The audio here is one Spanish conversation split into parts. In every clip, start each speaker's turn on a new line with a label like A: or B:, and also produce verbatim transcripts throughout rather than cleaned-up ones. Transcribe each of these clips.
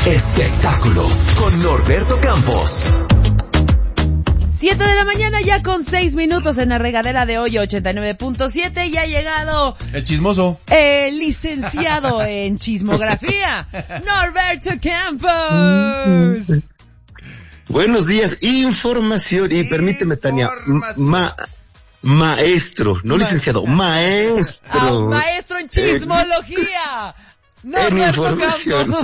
A: Espectáculos con Norberto Campos.
B: Siete de la mañana ya con seis minutos en la regadera de hoy ochenta y nueve punto siete y ha llegado
C: el chismoso,
B: el licenciado en chismografía, Norberto Campos.
D: Buenos días, información y permíteme, Tania, ma, maestro, no Ma- licenciado, maestro.
B: Ah, maestro en chismología. Eh, No,
D: en
B: no
D: información.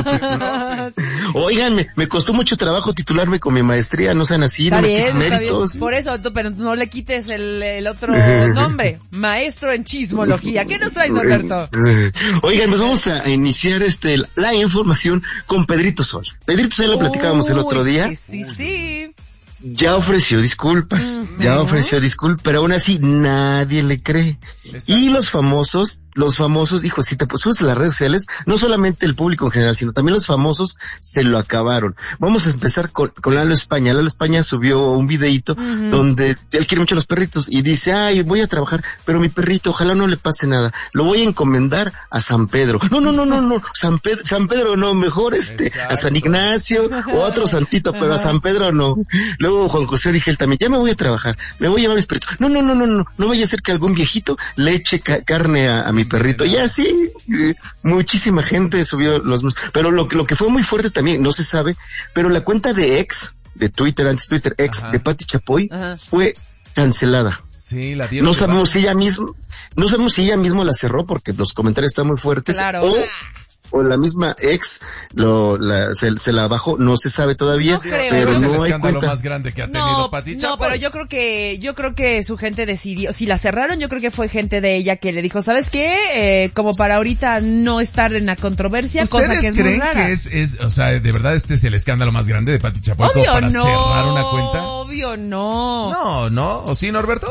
D: Oigan, me, me costó mucho trabajo titularme con mi maestría, no sean así,
B: está
D: no
B: bien,
D: me quites méritos.
B: Por eso, tú, pero no le quites el, el otro nombre, maestro en chismología. ¿Qué nos traes, Norberto?
D: Oigan, pues vamos a iniciar este la información con Pedrito Sola. Pedrito Sola lo platicábamos el otro día.
B: Sí, sí, sí.
D: Ya ofreció disculpas, uh-huh. ya ofreció disculpas, pero aún así nadie le cree. Exacto. Y los famosos, los famosos, dijo, si te subes a las redes sociales, no solamente el público en general, sino también los famosos se lo acabaron. Vamos a empezar con, con Lalo España. Lalo España subió un videíto uh-huh. donde él quiere mucho a los perritos y dice, ay, voy a trabajar, pero mi perrito, ojalá no le pase nada. Lo voy a encomendar a San Pedro. No, no, no, no, no, San Pedro, San Pedro no, mejor este, exacto. a San Ignacio o a otro santito, pero a San Pedro no. Luego Juan José Origel también, ya me voy a trabajar, me voy a llevar mis perritos. No, no, no, no, no, no vaya a ser que algún viejito le eche ca- carne a, a mi perrito. Y así, eh, muchísima gente subió los... Pero lo, lo que fue muy fuerte también, no se sabe, pero la cuenta de ex, de Twitter, antes Twitter, ex, Ajá. de Pati Chapoy, Ajá. fue cancelada.
C: Sí, la dieron.
D: No sabemos si ella misma, no sabemos si ella misma la cerró porque los comentarios están muy fuertes.
B: Claro.
D: O, o la misma ex lo la se, se la bajó, no se sabe todavía,
B: no creo,
D: pero
C: es
D: no
C: el
D: hay
C: escándalo
D: cuenta.
C: más grande que ha tenido
B: no,
C: Pati Chapoy.
B: No, pero yo creo que yo creo que su gente decidió, si la cerraron, yo creo que fue gente de ella que le dijo, ¿sabes qué? Eh, como para ahorita no estar en la controversia, cosa que es muy rara.
C: ¿Ustedes creen que es, es, o sea, de verdad este es el escándalo más grande de Pati Chapoy
B: Obvio
C: como para
B: no,
C: cerrar una cuenta?
B: Obvio no.
C: No, no, ¿o sí, Norberto?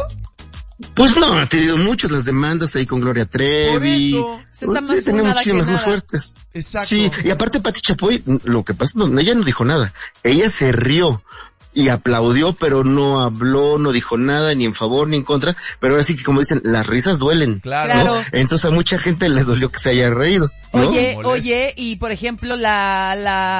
D: Pues no, ha tenido muchas las demandas ahí con Gloria Trevi.
B: Por eso, se está más
D: sí, tiene muchísimas más fuertes.
C: Exacto.
D: Sí, y aparte Pati Chapoy, lo que pasa, no, ella no dijo nada. Ella se rió y aplaudió, pero no habló, no dijo nada, ni en favor, ni en contra. Pero ahora sí que, como dicen, las risas duelen.
C: Claro.
D: ¿no? Entonces a mucha gente le dolió que se haya reído, ¿no?
B: Oye, oye, y por ejemplo, la,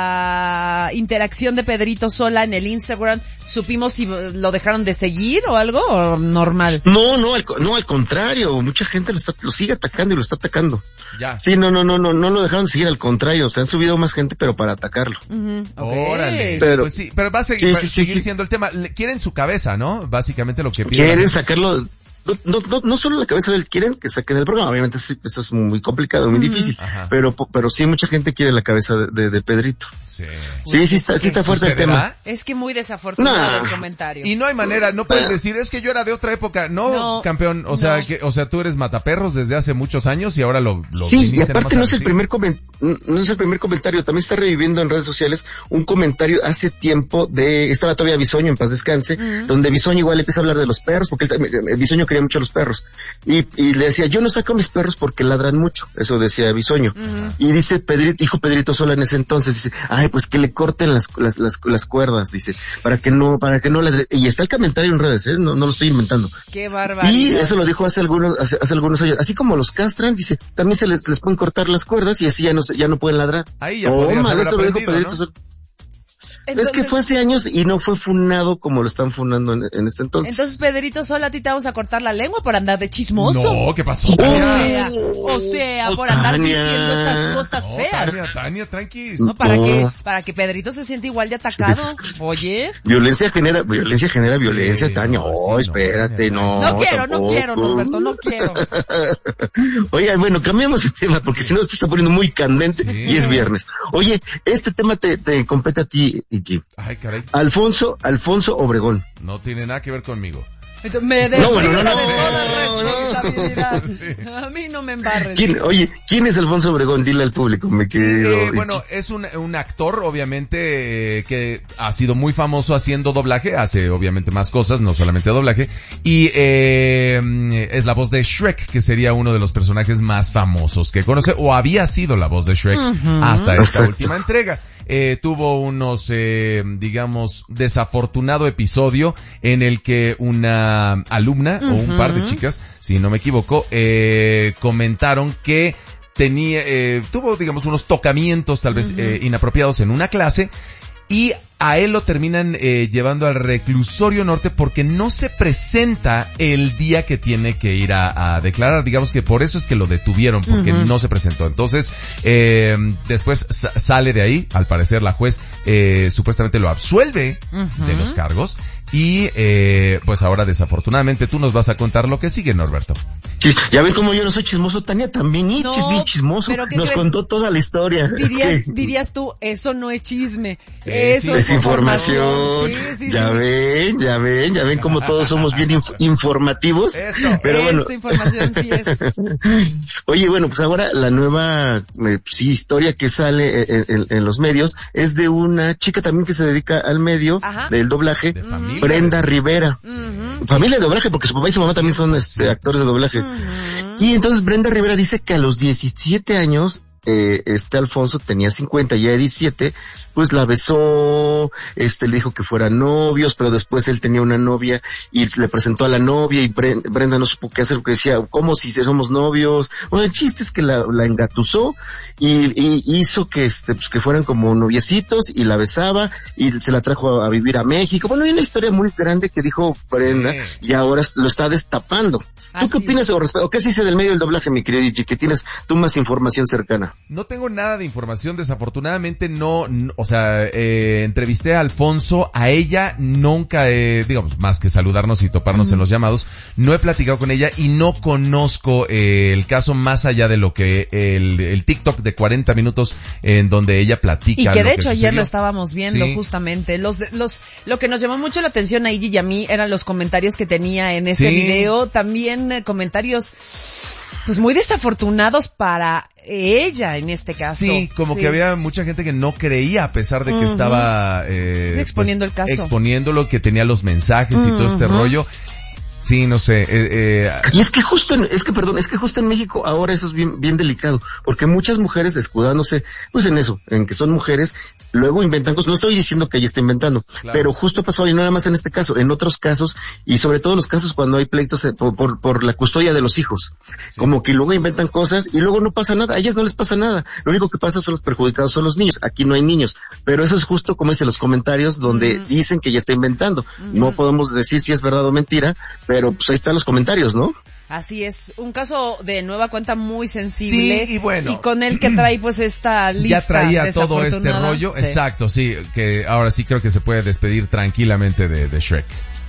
B: la interacción de Pedrito Sola en el Instagram, ¿supimos si lo dejaron de seguir o algo, o normal?
D: No, no, al, no, al contrario, mucha gente lo está, lo sigue atacando y lo está atacando.
C: Ya.
D: Sí, no, no, no, no, no lo dejaron de seguir, al contrario, se han subido más gente, pero para atacarlo.
B: Uh-huh. Okay.
C: Órale.
D: Pero,
C: pues sí, pero va a seguir,
D: sí, sí, sí,
C: seguir
D: sí.
C: siendo el tema. Quieren su cabeza, ¿no? Básicamente lo que piden.
D: Quieren sacarlo, no, no, no, no solo la cabeza del, quieren que saquen el programa, obviamente eso, eso es muy complicado, muy uh-huh. difícil, Ajá. pero pero sí mucha gente quiere la cabeza de, de, de Pedrito.
C: Sí.
D: Sí, sí está, sí está fuerte el tema.
B: Es que muy desafortunado
D: no.
B: el comentario.
C: Y no hay manera, no puedes decir, es que yo era de otra época, no, no campeón, o no. sea, que, o sea, tú eres mataperros desde hace muchos años y ahora lo, lo
D: Sí, y aparte no es el primer coment, no es el primer comentario, también está reviviendo en redes sociales un comentario hace tiempo de, estaba todavía Bisoño, en paz descanse, uh-huh. donde Bisoño igual empieza a hablar de los perros, porque él, Bisoño quería mucho a los perros, y, y le decía, yo no saco a mis perros porque ladran mucho, eso decía Bisoño, uh-huh. y dice Pedrito, dijo Pedrito Sola en ese entonces, dice, ay, pues que le corten las, las, las, las cuerdas, dice, para que no, para que no ladre, y está el comentario en redes, ¿eh? no, no lo estoy inventando.
B: Qué barbaridad.
D: Y eso lo dijo hace algunos, hace, hace algunos años, así como los castran, dice, también se les, les pueden cortar las cuerdas y así ya no, ya no pueden ladrar.
C: Ahí ya
D: oh,
C: mal,
D: eso lo dijo Pedrito
C: ¿no?
D: Sola.
B: Entonces,
D: es que fue hace años y no fue funado como lo están funando en, en este entonces.
B: Entonces, Pedrito Sola, a ti te vamos a cortar la lengua por andar de chismoso.
C: No, ¿qué pasó?
B: O sea, o sea,
D: oh,
B: por andar
D: Tania.
B: diciendo estas cosas
C: no,
B: feas.
C: Tania, Tania, tranqui.
B: No, para
D: no.
B: que, para que Pedrito se siente igual de atacado. Oye.
D: Violencia genera, violencia genera violencia,
C: sí,
D: Tania.
C: no,
D: Oh,
C: sí,
D: espérate, no.
B: No, no quiero,
D: tampoco.
B: no quiero, Norberto, no quiero.
D: Oye, bueno, cambiamos de tema porque si no esto está poniendo muy candente sí. y es viernes. Oye, este tema te, te compete a ti, Iki.
C: Ay, caray.
D: Alfonso, Alfonso Obregón.
C: No tiene nada que ver conmigo.
B: Me
D: no, bueno, no, no,
B: de toda
D: no,
B: responsabilidad.
C: no, sí.
B: A mí no me embarres.
D: ¿Quién, oye, ¿quién es Alfonso Obregón? Dile al público, me quedo.
C: Eh, bueno, es un, un actor, obviamente, eh, que ha sido muy famoso haciendo doblaje, hace obviamente más cosas, no solamente doblaje, y eh, es la voz de Shrek, que sería uno de los personajes más famosos que conoce, o había sido la voz de Shrek uh-huh. hasta esta Exacto. última entrega. Eh, tuvo unos, eh, digamos, desafortunado episodio en el que una alumna uh-huh. o un par de chicas, si no me equivoco, eh, comentaron que tenía, eh, tuvo, digamos, unos tocamientos tal vez uh-huh. eh, inapropiados en una clase, y a él lo terminan eh, llevando al reclusorio norte porque no se presenta el día que tiene que ir a, a declarar. Digamos que por eso es que lo detuvieron, porque uh-huh. no se presentó. Entonces, eh, después sa- sale de ahí. Al parecer la juez eh, supuestamente lo absuelve uh-huh. de los cargos. Y eh, pues ahora desafortunadamente tú nos vas a contar lo que sigue, Norberto.
D: Sí, ya ven como yo no soy chismoso, Tania también y no, es bien chismoso. Nos crees? Contó toda la historia.
B: Dirías, dirías tú, eso no es chisme. Eh, eso
D: es información.
B: Sí, sí,
D: ya
B: sí.
D: ven, ya ven, ya ven como todos somos bien inf- informativos.
B: Eso,
D: pero bueno.
B: Esa información sí es.
D: Oye, bueno, pues ahora la nueva eh, sí, historia que sale en, en, en los medios es de una chica también que se dedica al medio Ajá. del doblaje, de familia, Brenda Rivera. Uh-huh. Familia de doblaje, porque su papá y su mamá también son este, actores de doblaje. Uh-huh. Y entonces Brenda Rivera dice que a los diecisiete años Eh, este Alfonso tenía cincuenta y ella diecisiete, pues la besó, este le dijo que fueran novios, pero después él tenía una novia y le presentó a la novia y Brenda no supo qué hacer porque decía, ¿cómo si somos novios? Bueno, el chiste es que la, la engatusó y, y hizo que este, pues que fueran como noviecitos y la besaba y se la trajo a, a vivir a México. Bueno, hay una historia muy grande que dijo Brenda sí. y ahora lo está destapando. ¿Tú Así qué opinas sobre respecto? ¿O qué se dice del medio del doblaje, mi querido Gigi, que tienes tú más información cercana?
C: No tengo nada de información, desafortunadamente no, no o sea, eh, entrevisté a Alfonso, a ella nunca, eh, digamos, más que saludarnos y toparnos mm. en los llamados, no he platicado con ella y no conozco eh, el caso más allá de lo que el, el TikTok de cuarenta minutos en donde ella platica.
B: Y que de
C: lo
B: hecho
C: que
B: ayer lo estábamos viendo
C: sí.
B: justamente. Los, los, lo que nos llamó mucho la atención a Iggy y a mí eran los comentarios que tenía en este sí. video, también eh, comentarios pues muy desafortunados para ella en este caso.
C: Sí, como sí. que había mucha gente que no creía a pesar de que uh-huh. estaba eh,
B: sí, exponiendo
C: pues,
B: el caso.
C: Exponiéndolo, que tenía los mensajes uh-huh. y todo este rollo. Sí, no sé. Eh, eh,
D: y es que justo en, es que perdón, es que justo en México ahora eso es bien, bien delicado, porque muchas mujeres escudándose, pues en eso, en que son mujeres, luego inventan cosas. No estoy diciendo que ella esté inventando, claro. pero justo ha pasado, y no nada más en este caso, en otros casos, y sobre todo los casos cuando hay pleitos por, por, por la custodia de los hijos. Sí. Como que luego inventan cosas y luego no pasa nada, a ellas no les pasa nada. Lo único que pasa son los perjudicados son los niños. Aquí no hay niños, pero eso es justo como dicen los comentarios donde uh-huh. dicen que ella está inventando. Uh-huh. No podemos decir si es verdad o mentira, pero pues ahí están los comentarios, ¿no?
B: Así es, un caso de nueva cuenta muy sensible.
C: Sí, y bueno.
B: Y con el que trae pues esta lista.
C: Ya traía todo este rollo, sí. exacto, sí, que ahora sí creo que se puede despedir tranquilamente de, de Shrek.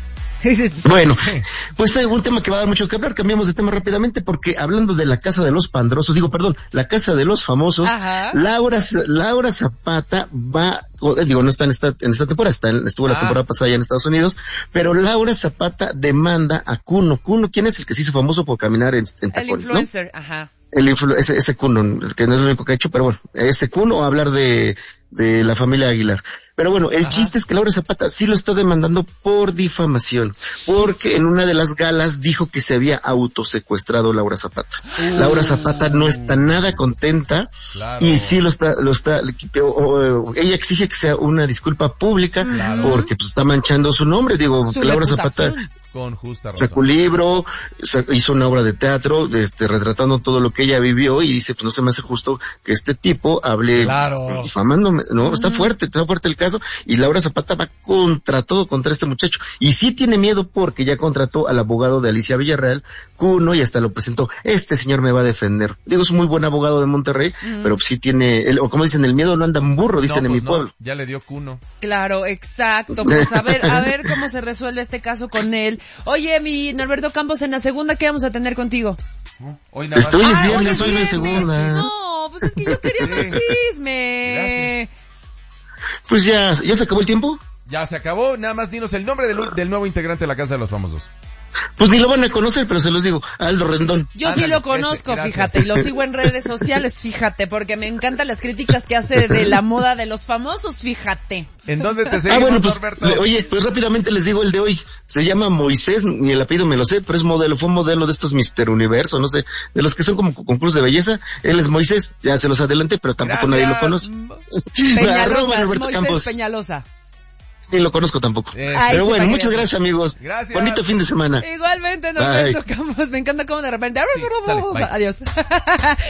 D: Bueno, pues hay un tema que va a dar mucho que hablar. Cambiamos de tema rápidamente porque hablando de la casa de los pandrosos, digo, perdón, la casa de los famosos, Ajá. Laura Laura Zapata va, digo, no está en esta en esta temporada, está en, estuvo ah. la temporada pasada ya en Estados Unidos, pero Laura Zapata demanda a Kuno. Kuno, ¿quién es el que se hizo famoso por caminar en, en tacones,
B: el influencer,
D: ¿no?
B: Ajá.
D: El influ- ese, ese Kuno, el que no es lo único que ha hecho, pero bueno, ese Kuno, hablar de de la familia Aguilar. Pero bueno, el Ajá. chiste es que Laura Zapata sí lo está demandando por difamación, porque en una de las galas dijo que se había autosecuestrado Laura Zapata. Uh. Laura Zapata no está nada contenta claro. y sí lo está, lo está, o, o, ella exige que sea una disculpa pública claro. porque pues está manchando su nombre. Digo,
B: su
D: Laura
B: reputación.
D: Zapata
C: con justa razón.
D: Sacó un libro, hizo una obra de teatro, este, retratando todo lo que ella vivió y dice, pues no se me hace justo que este tipo hable
C: claro.
D: difamándome, ¿no? Uh-huh. Está fuerte, está fuerte el caso y Laura Zapata va contra todo, contra este muchacho. Y sí tiene miedo porque ya contrató al abogado de Alicia Villarreal, Kuno, y hasta lo presentó. Este señor me va a defender. Digo, es un muy buen abogado de Monterrey, uh-huh. pero sí tiene, el, o como dicen, el miedo no anda en burro, dicen no, pues en mi
C: no.
D: pueblo.
C: Ya le dio Kuno.
B: Claro, exacto. Pues a ver, a ver cómo se resuelve este caso con él. Oye, mi Norberto Campos, en la segunda, ¿qué vamos a tener contigo?
C: Hoy nada más.
D: Estoy es
B: ah,
D: viernes, hoy no es segunda.
B: No, pues es que yo quería más chisme.
C: Gracias.
D: Pues ya, ¿ya se acabó el tiempo?
C: Ya se acabó, nada más dinos el nombre del, del nuevo integrante de la Casa de los Famosos.
D: Pues ni lo van a conocer, pero se los digo, Aldo Rendón.
B: Yo Ándale, sí lo conozco, ese, fíjate, y lo sigo en redes sociales, fíjate, porque me encantan las críticas que hace de la moda de los famosos, fíjate.
C: ¿En dónde te seguimos,
D: ah, bueno, pues,
C: Norberto?
D: Le, oye, pues rápidamente les digo el de hoy. Se llama Moisés, ni el apellido me lo sé, pero es modelo, fue modelo de estos Mister Universo, no sé, de los que son como concursos de belleza. Él es Moisés, ya se los adelanté, pero tampoco Gracias. Nadie lo conoce.
B: Peñalosa, Moisés Campos. Peñalosa.
D: Ni lo conozco tampoco.
C: Eh,
D: pero bueno, muchas gracias, amigos.
C: Gracias.
D: Bonito fin de semana.
B: Igualmente, Norberto Campos. Me encanta cómo de repente... Sí, sale, adiós.